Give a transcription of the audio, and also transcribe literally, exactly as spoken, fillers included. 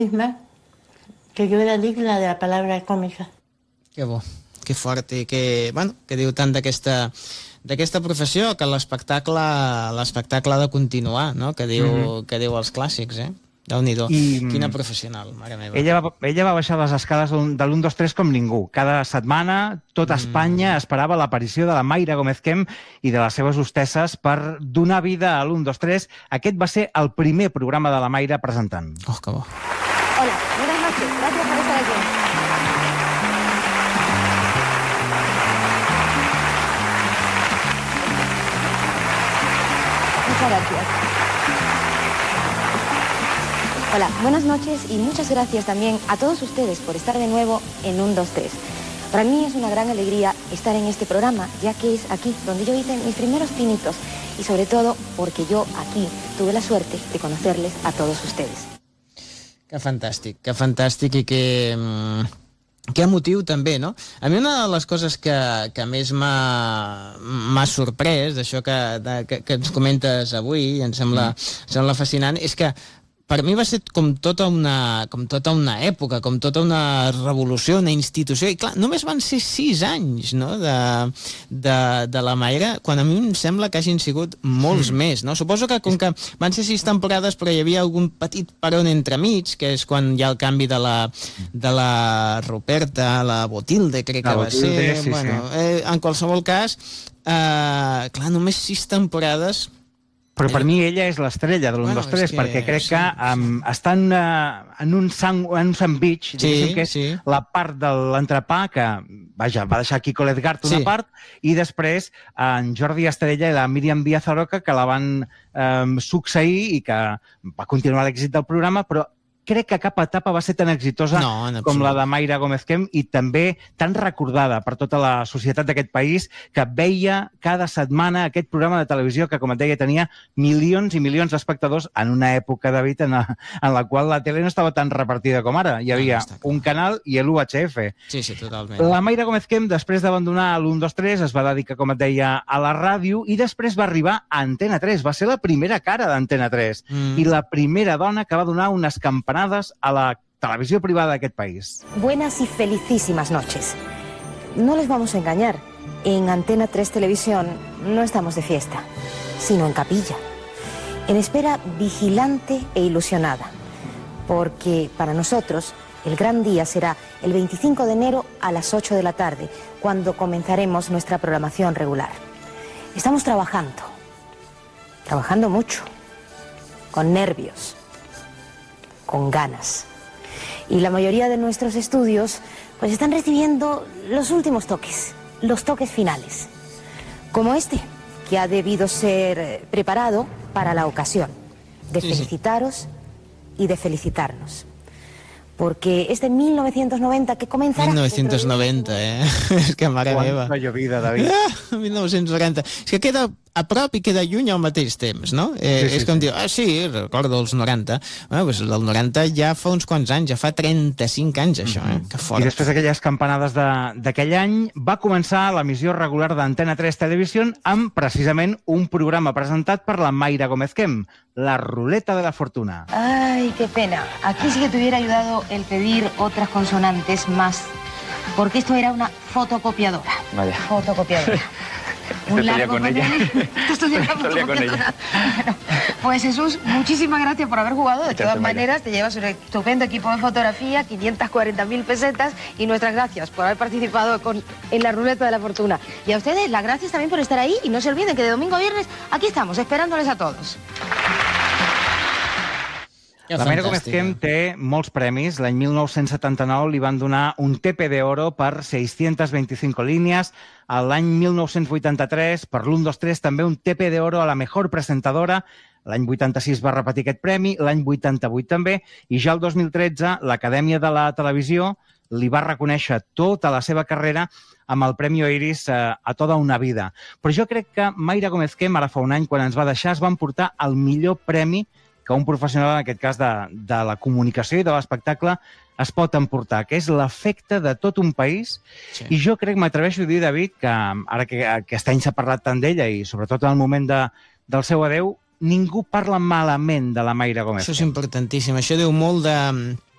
misma que yo era digna de la palabra cómica. Que bo, que fort i que, bueno, que diu tant d'aquesta d'aquesta professió, que l'espectacle l'espectacle ha de continuar, no? Que diu, mm-hmm. que diu els clàssics, eh? Déu-n'hi-do. I... Quina professional, mare meva. Ella va, ella va baixar les escales de l'u dos tres com ningú. Cada setmana, tota Espanya mm. esperava l'aparició de la Mayra Gómez Quem i de les seves hostesses per donar vida a l'u dos tres. Aquest va ser el primer programa de la Mayra presentant. Oh, que bo. Hola, buenas noches. Gracias por estar aquí. Muchas gracias. Hola, buenas noches y muchas gracias también a todos ustedes por estar de nuevo en un dos tres. Para mí es una gran alegría estar en este programa, ya que es aquí donde yo hice mis primeros pinitos y sobre todo porque yo aquí tuve la suerte de conocerles a todos ustedes. Que fantàstic, que fantàstic i que... que emotiu també, no? A mi una de les coses que, que més m'ha sorprès d'això que, de, que, que ens comentes avui, em sembla, mm. sembla fascinant, és que per mi va ser com tota una, com tota una època, com tota una revolució, una institució, i clar, només van ser sis anys, no?, de, de, de la Mayra, quan a mi em sembla que hagin sigut molts mm. més, no? Suposo que com que van ser sis temporades, però hi havia algun petit peron entremig, que és quan hi ha el canvi de la, de la Ruperta, la Botilde, crec que la va Botilde, ser. Sí, bueno, sí. Eh, en qualsevol cas, eh, clar, només sis temporades... Però per mi ella és l'estrella de l'u dos tres, bueno, perquè crec sí, que um, sí. està en, uh, en un, sang, en un sandwich, sí, que és sí. la part de l'entrepà que, vaja, va deixar Kiko Lezgart una sí. part, i després en Jordi Estrella i la Míriam Díaz Aroca, que la van um, succeir i que va continuar l'èxit del programa, però crec que cap etapa va ser tan exitosa no, com la de Mayra Gómez Quem i també tan recordada per tota la societat d'aquest país que veia cada setmana aquest programa de televisió que, com et deia, tenia milions i milions d'espectadors en una època, David, en la, en la qual la tele no estava tan repartida com ara. Hi havia no, un canal i l'U H F. Sí, sí, totalment. La Mayra Gómez Quem, després d'abandonar l'u dos tres, es va dedicar, com et deia, a la ràdio i després va arribar a Antena tres. Va ser la primera cara d'Antena tres mm. i la primera dona que va donar unes campanades a la televisión privada de aquel país. Buenas y felicísimas noches. No les vamos a engañar. En Antena tres Televisión no estamos de fiesta, sino en capilla. En espera vigilante e ilusionada. Porque para nosotros el gran día será el veinticinco de enero a las ocho de la tarde, cuando comenzaremos nuestra programación regular. Estamos trabajando. Trabajando mucho. Con nervios. Con ganas. Y la mayoría de nuestros estudios pues están recibiendo los últimos toques, los toques finales. Como este, que ha debido ser preparado para la ocasión de sí, felicitaros sí. y de felicitarnos. Porque este mil novecientos noventa que comenzarà... mil novecientos noventa, eh? És que mare Quanta meva. Quanta llovida, David. Ah, mil nou-cents noranta. És que queda a prop i queda lluny al mateix temps, no? Eh, sí, sí, és com sí. dir, ah, sí, recordo els noranta. Bueno, doncs el noranta ja fa uns quants anys, ja fa trenta-cinc anys, això, eh? Que fort. I després d'aquelles campanades d'aquell any va començar l'emissió regular d'Antena tres Televisió amb precisament un programa presentat per la Mayra Gómez Quem, La Ruleta de la Fortuna. Ay, qué pena. Aquí sí que te hubiera ayudado el pedir otras consonantes más, porque esto era una fotocopiadora. Vaya. Fotocopiadora. Un largo con ella. Estoy con ella. Bueno, pues Jesús, muchísimas gracias por haber jugado. De todas maneras, te llevas un estupendo equipo de fotografía, quinientas cuarenta mil pesetas, y nuestras gracias por haber participado con, en la Ruleta de la Fortuna. Y a ustedes, las gracias también por estar ahí, y no se olviden que de domingo a viernes aquí estamos, esperándoles a todos. La Mayra Gómez Quem té molts premis. L'any mil nou-cents setanta-nou li van donar un T P d'Oro per seiscientas veinticinco línies. L'any mil nou-cents vuitanta-tres, per l'u dos tres, també un T P d'Oro a la Mejor Presentadora. L'any vuitanta-sis va repetir aquest premi, l'any vuitanta-vuit també, i ja el dos mil tretze l'Acadèmia de la Televisió li va reconèixer tota la seva carrera amb el Premi Iris eh, a tota una vida. Però jo crec que Mayra Gómez Quem, ara fa un any, quan ens va deixar, es va emportar el millor premi que un professional, en aquest cas de, de la comunicació i de l'espectacle, es pot emportar, que és l'efecte de tot un país. Sí. I jo crec, m'atreveixo a dir, David, que ara que aquest any s'ha parlat tant d'ella i sobretot en el moment de, del seu adeu, ningú parla malament de la Mayra Gómez. Això és importantíssim. Això diu molt de,